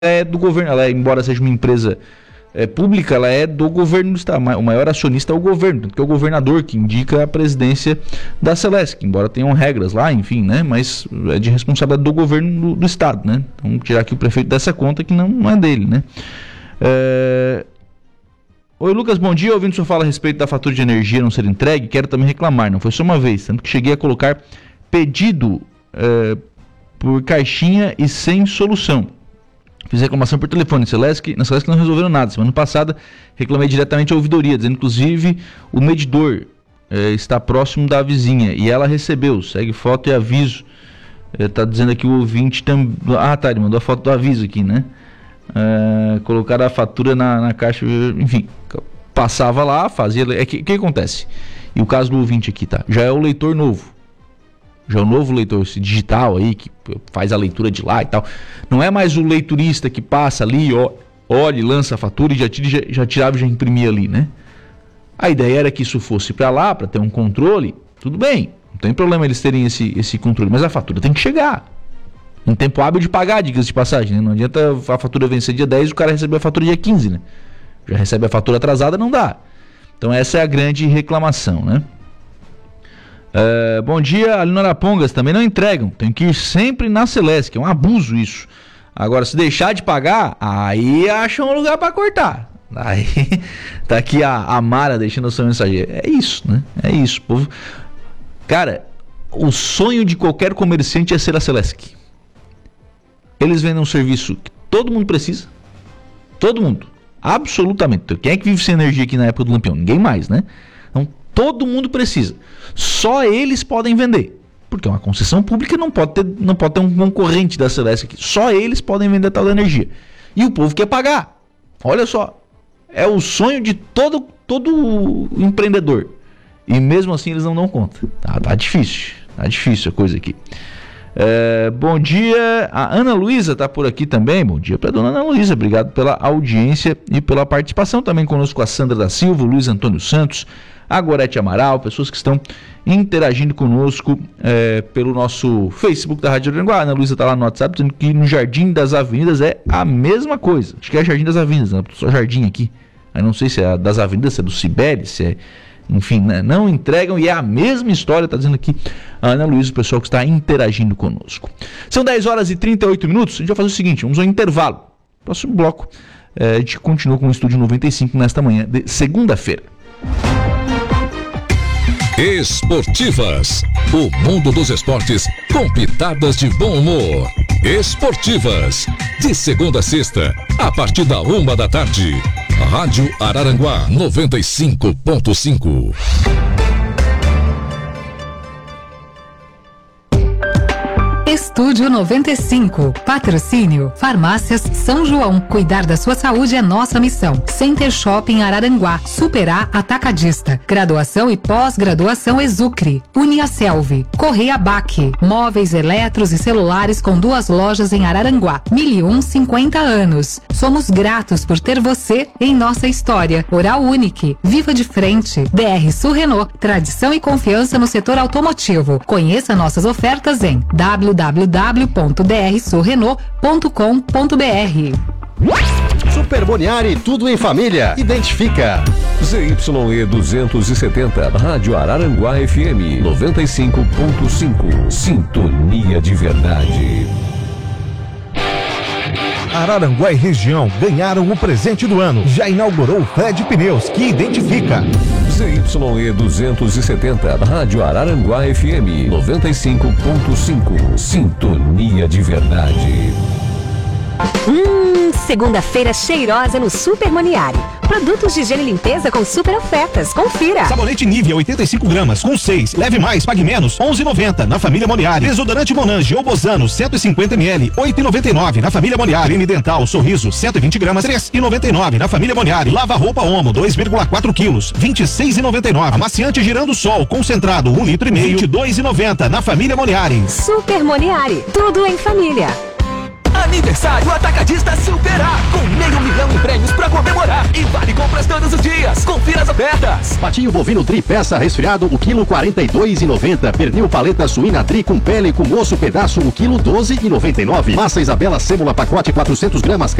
é do governo, embora seja uma empresa pública, ela é do governo do estado. O maior acionista é o governo, porque é o governador que indica a presidência da Celesc, embora tenham regras lá, enfim, né? Mas é de responsabilidade do governo do estado, né? Então, tirar aqui o prefeito dessa conta que não é dele, né? Oi, Lucas, bom dia. Ouvindo o senhor falar a respeito da fatura de energia não ser entregue, quero também reclamar. Não foi só uma vez, tanto que cheguei a colocar pedido por caixinha e sem solução. Fiz reclamação por telefone na Celesc não resolveram nada. Semana passada reclamei diretamente à ouvidoria, dizendo inclusive o medidor está próximo da vizinha e ela recebeu, segue foto e aviso. Tá dizendo aqui o ouvinte também. Ele mandou a foto do aviso aqui, né? Colocaram a fatura na caixa, enfim, passava lá, fazia. O que acontece? E o caso do ouvinte aqui, tá? Já é o leitor novo. Já é o novo leitor esse digital aí, que faz a leitura de lá e tal. Não é mais o leiturista que passa ali, olha, lança a fatura e já tirava e já imprimia ali, né? A ideia era que isso fosse para lá, para ter um controle, tudo bem. Não tem problema eles terem esse controle, mas a fatura tem que chegar. Um tempo hábil de pagar, diga-se de passagem, né? Não adianta a fatura vencer dia 10 e o cara receber a fatura dia 15, né? Já recebe a fatura atrasada, não dá. Então essa é a grande reclamação, né? Bom dia, ali no Arapongas também não entregam, tem que ir sempre na Celesc, é um abuso isso. Agora, se deixar de pagar, aí acham um lugar para cortar. Aí tá aqui a Mara deixando a sua mensagem. É isso, né? É isso, povo. Cara, o sonho de qualquer comerciante é ser a Celesc. Eles vendem um serviço que todo mundo precisa. Todo mundo, absolutamente. Quem é que vive sem energia aqui na época do Lampião? Ninguém mais, né? Então todo mundo precisa. Só eles podem vender. Porque é uma concessão pública, não pode ter um concorrente da Celesc aqui. Só eles podem vender tal da energia. E o povo quer pagar. Olha só. É o sonho de todo empreendedor. E mesmo assim eles não dão conta. Tá difícil. Tá difícil a coisa aqui. Bom dia. A Ana Luísa tá por aqui também. Bom dia para dona Ana Luísa. Obrigado pela audiência e pela participação. Também conosco a Sandra da Silva, o Luiz Antônio Santos, a Gorete Amaral, pessoas que estão interagindo conosco pelo nosso Facebook da Rádio Araranguá. A Ana Luísa está lá no WhatsApp dizendo que no Jardim das Avenidas é a mesma coisa. Acho que é Jardim das Avenidas, né? Só Jardim aqui. Eu não sei se é das Avenidas, se é do Cibele, se é... Enfim, né? Não entregam e é a mesma história, está dizendo aqui a Ana Luísa, o pessoal que está interagindo conosco. São 10 horas e 38 minutos, a gente vai fazer o seguinte, vamos ao intervalo. Próximo bloco, a gente continua com o Estúdio 95 nesta manhã de segunda-feira. Esportivas, o mundo dos esportes com pitadas de bom humor. Esportivas, de segunda a sexta, a partir da 1h. Rádio Araranguá 95.5. Estúdio 95. Patrocínio Farmácias São João. Cuidar da sua saúde é nossa missão. Center Shopping Araranguá. Superar Atacadista. Graduação e pós-graduação Exucre. Uniaselv. Correia Baque. Móveis, eletros e celulares com 2 lojas em Araranguá. 1050 anos. Somos gratos por ter você em nossa história. Oral Unique. Viva de frente. DR Sul Renault. Tradição e confiança no setor automotivo. Conheça nossas ofertas em www.drsulrenault.com.br. Super Boniari, tudo em família. Identifica. ZYE 270, Rádio Araranguá FM 95.5. Sintonia de verdade. Araranguá e região ganharam o presente do ano. Já inaugurou o Fred Pneus, que identifica. ZYE 270, Rádio Araranguá FM 95.5. Sintonia de verdade. Segunda-feira cheirosa no Super Moniari. Produtos de higiene e limpeza com super ofertas. Confira. Sabonete Nivea 85 gramas com 6. Leve mais, pague menos. 11,90 na família Moniari. Desodorante Monange ou Bozano 150 ml. 8,99 na família Moniari. Creme dental Sorriso 120 gramas. 3,99 na família Moniari. Lava roupa Omo 2,4 quilos. 26,99. Amaciante Girando Sol concentrado 1,5 litro. 22,90 na família Moniari. Super Moniari. Tudo em família. Aniversário Atacadista Superar, com 500 mil em prêmios pra comemorar e vale compras todos os dias. Confira as ofertas. Patinho bovino Dri peça resfriado, o quilo 42,90. Pernil paleta suína Dri com pele com osso pedaço, o quilo 12,99. Massa Isabela sêmola pacote 400 gramas.